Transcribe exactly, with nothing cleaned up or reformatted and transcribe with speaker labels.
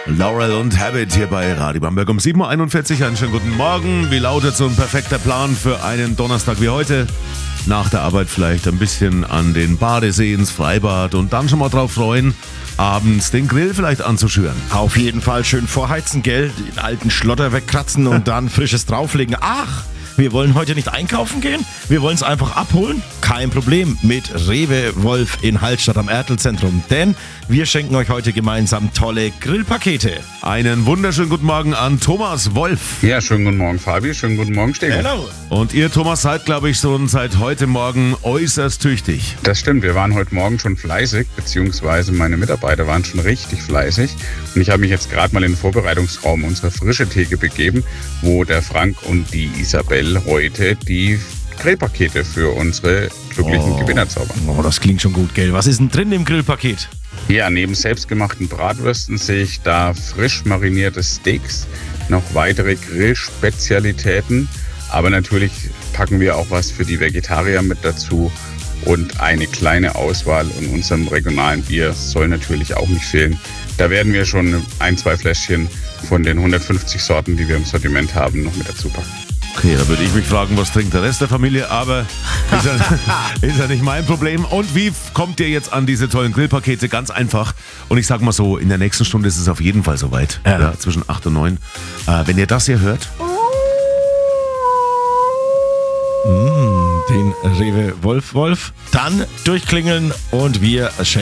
Speaker 1: Laurel und Habit hier bei Radio Bamberg um sieben Uhr einundvierzig. Einen schönen guten Morgen. Wie lautet so ein perfekter Plan für einen Donnerstag wie heute? Nach der Arbeit vielleicht ein bisschen an den Badesee ins Freibad und dann schon mal drauf freuen, abends den Grill vielleicht anzuschüren.
Speaker 2: Auf jeden Fall schön vorheizen, gell? Den alten Schlotter wegkratzen und dann frisches drauflegen. Ach, wir wollen heute nicht einkaufen gehen? Wir wollen es einfach abholen? Kein Problem mit Rewe Wolf in Hallstatt am Ertel-Zentrum. Denn wir schenken euch heute gemeinsam tolle Grillpakete.
Speaker 1: Einen wunderschönen guten Morgen an Thomas Wolf.
Speaker 3: Ja, schönen guten Morgen Fabi, schönen guten Morgen Stefan.
Speaker 2: Hello.
Speaker 1: Und ihr, Thomas, seid, glaube ich, schon seit heute Morgen äußerst tüchtig.
Speaker 3: Das stimmt, wir waren heute Morgen schon fleißig, beziehungsweise meine Mitarbeiter waren schon richtig fleißig. Und ich habe mich jetzt gerade mal in den Vorbereitungsraum unserer frische Theke begeben, wo der Frank und die Isabel heute die Grillpakete für unsere glücklichen
Speaker 2: Oh.
Speaker 3: Gewinner zaubern.
Speaker 2: Oh, das klingt schon gut, gell? Was ist denn drin im Grillpaket?
Speaker 3: Ja, neben selbstgemachten Bratwürsten sehe ich da frisch marinierte Steaks, noch weitere Grillspezialitäten, aber natürlich packen wir auch was für die Vegetarier mit dazu und eine kleine Auswahl in unserem regionalen Bier soll natürlich auch nicht fehlen. Da werden wir schon ein, zwei Fläschchen von den hundertfünfzig Sorten, die wir im Sortiment haben, noch mit dazu packen.
Speaker 1: Okay, da würde ich mich fragen, was trinkt der Rest der Familie, aber ist ja, ist ja nicht mein Problem. Und wie kommt ihr jetzt an diese tollen Grillpakete? Ganz einfach. Und ich sag mal so, in der nächsten Stunde ist es auf jeden Fall soweit.
Speaker 2: Ja.
Speaker 1: Ja, zwischen acht und neun. Äh, wenn ihr das hier hört,
Speaker 2: Den Rewe Wolf Wolf. Dann durchklingeln und wir schenken